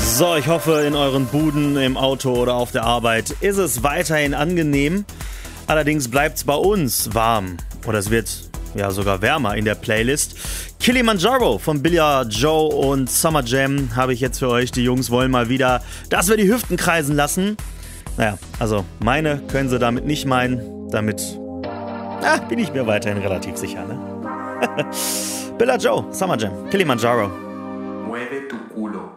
So, ich hoffe, in euren Buden, im Auto oder auf der Arbeit ist es weiterhin angenehm. Allerdings bleibt es bei uns warm. Oder es wird ja sogar wärmer in der Playlist. Kilimanjaro von Billie Joe und Summer Jam habe ich jetzt für euch. Die Jungs wollen mal wieder, dass wir die Hüften kreisen lassen. Naja, also meine können sie damit nicht meinen. Damit bin ich mir weiterhin relativ sicher, ne? Billie Joe, Summer Jam, Kilimanjaro.